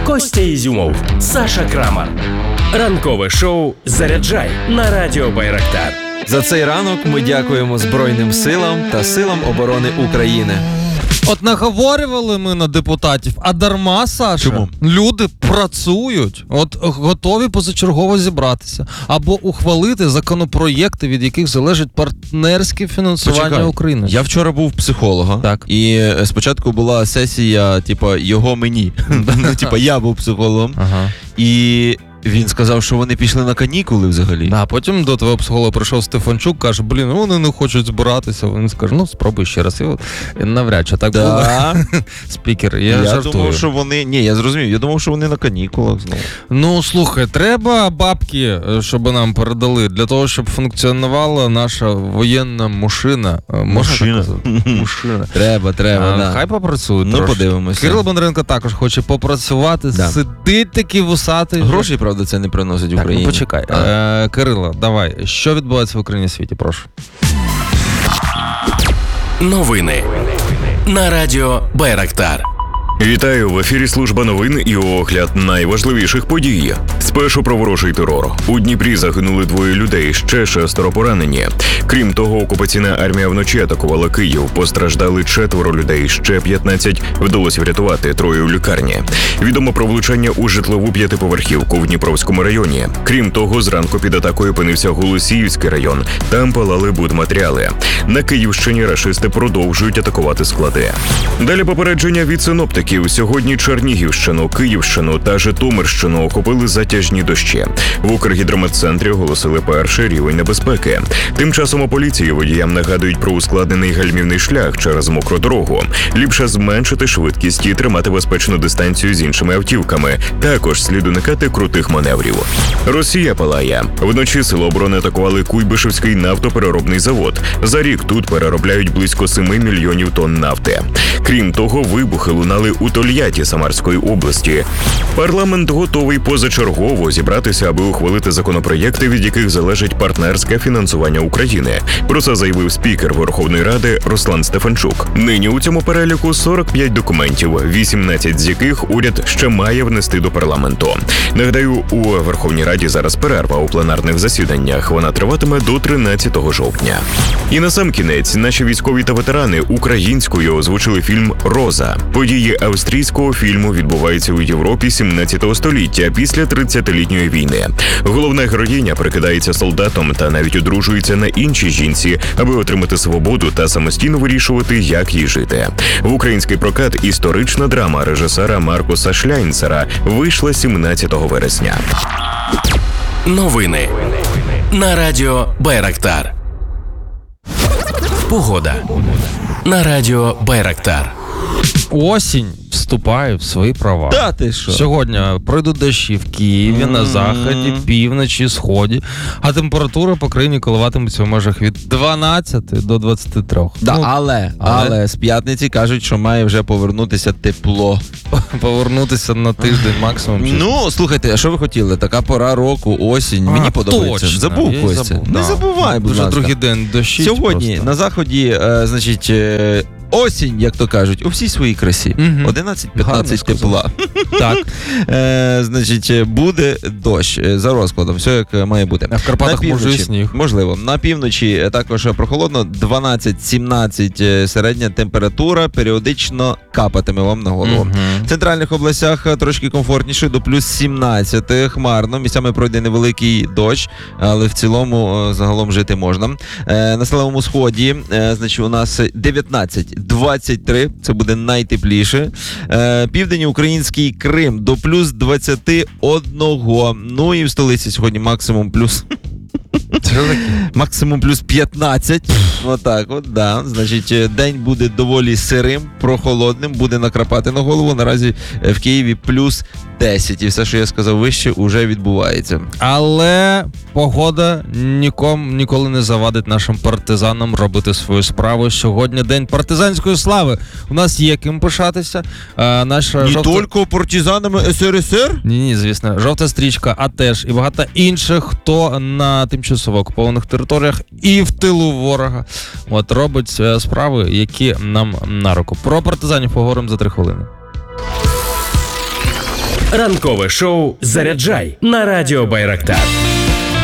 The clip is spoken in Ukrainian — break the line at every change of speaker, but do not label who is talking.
Костя Ізюмов, Саша Крамар. Ранкове шоу «Заряджай» на радіо Байрактар.
За цей ранок ми дякуємо Збройним силам та силам оборони України.
От наговорювали ми на депутатів, а дарма, Саша.
Чому?
Люди працюють, от готові позачергово зібратися або ухвалити законопроєкти, від яких залежить партнерське фінансування України.
Я вчора був психологом.
Так.
І спочатку була сесія, його мені. Я був психологом.
Ага.
І він сказав, що вони пішли на канікули взагалі.
А потім до твого психолога прийшов Стефанчук, каже, вони не хочуть збиратися. Він скаже, спробуй ще раз. І от навряд чи так було. Спікер, я жартую.
Думав, що вони... Ні, я зрозумів. Я думав, що вони на канікулах знову.
Слухай, треба бабки, щоб нам передали, для того, щоб функціонувала наша воєнна машина.
Машина. Треба, да.
Хай попрацюють трошки.
Подивимося.
Кирило Бондаренко також хоче попрацювати. Да. Сидить такий вусатий.
Гроші, правда, це не приносить Україні.
Почекай. Кирило, давай. Що відбувається в Україні і світі? Прошу.
Новини на радіо Байрактар.
Вітаю, в ефірі служба новин і огляд найважливіших подій. Спершу про ворожий терор. У Дніпрі загинули 2 людей, ще 6 поранені. Крім того, окупаційна армія вночі атакувала Київ. Постраждали 4 людей, ще 15 вдалося врятувати, 3 у лікарні. Відомо про влучання у житлову 5-поверхівку в Дніпровському районі. Крім того, зранку під атакою опинився Голосіївський район. Там палали будматеріали. На Київщині рашисти продовжують атакувати склади. Далі попередження від синоптиків. Сьогодні Чернігівщину, Київщину та Житомирщину охопили затяжні дощі. В Укргідрометцентрі оголосили перший рівень небезпеки. Тим часом у поліції водіям нагадують про ускладнений гальмівний шлях через мокру дорогу. Ліпше зменшити швидкість і тримати безпечну дистанцію з іншими автівками. Також слід уникати крутих маневрів. Росія палає. Вночі сили оборони атакували Куйбишевський нафтопереробний завод. За рік тут переробляють близько 7 мільйонів тонн нафти. Крім того, вибухи лунали у Тольятті Самарської області. Парламент готовий позачергово зібратися, аби ухвалити законопроєкти, від яких залежить партнерське фінансування України. Про це заявив спікер Верховної Ради Руслан Стефанчук. Нині у цьому переліку 45 документів, 18 з яких уряд ще має внести до парламенту. Нагадаю, у Верховній Раді зараз перерва у пленарних засіданнях. Вона триватиме до 13 жовтня. І насамкінець, наші військові та ветерани українською озвучили фільм «Роза». Події австрійського фільму відбуваються у Європі 17 століття після 30-літньої війни. Головна героїня прикидається солдатом та навіть одружується на іншій жінці, аби отримати свободу та самостійно вирішувати, як їй жити. В український прокат історична драма режисера Маркуса Шляйнцера вийшла 17 вересня.
Новини на радіо Байрактар. Погода на радіо Байрактар.
Осінь вступає в свої права.
Да, ти що?
Сьогодні пройдуть дощі в Києві, на заході, півночі, сході, а температура по країні коливатиметься в межах від 12 до 23.
Да, але з п'ятниці кажуть, що має вже повернутися тепло.
Повернутися на тиждень максимум.
Слухайте, а що ви хотіли? Така пора року, осінь. Мені подобається.
Точно.
Забув, Костя. Не забувай, будь ласка.
Вже другий день дощить.
Сьогодні
просто.
на заході, осінь, як то кажуть, у всій своїй красі. 11-15 тепла.
Так.
Буде дощ за розкладом, все як має бути.
А в Карпатах може і сніг.
Можливо. На півночі також прохолодно, 12-17 середня температура, періодично капатиме вам на голову. В центральних областях трошки комфортніше, до плюс 17, хмарно, місцями пройде невеликий дощ, але в цілому загалом жити можна. На населеному сході, у нас 19-23, це буде найтепліше. Південь український Крим до плюс 21. Ну і в столиці сьогодні максимум плюс... Максимум плюс 15. Отак от, да. День буде доволі сирим, прохолодним, буде накрапати на голову. Наразі в Києві плюс 10. І все, що я сказав вище, уже відбувається.
Але погода ніколи не завадить нашим партизанам робити свою справу. Сьогодні день партизанської слави. У нас є ким пишатися.
Тільки партизанами СРСР?
Ні, звісно. Жовта стрічка, а теж і багато інших, хто на тимчасово окупованих територіях і в тилу ворога робить справи, які нам на руку. Про партизанів поговоримо за 3 хвилини.
Ранкове шоу «Заряджай» на радіо Байрактар.